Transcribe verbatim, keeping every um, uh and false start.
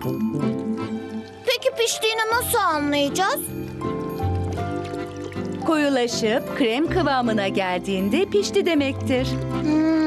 Peki piştiğini nasıl anlayacağız? Koyulaşıp krem kıvamına geldiğinde pişti demektir. Hmm.